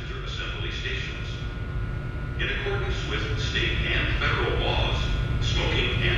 visitor assembly stations. In accordance with state and federal laws, smoking and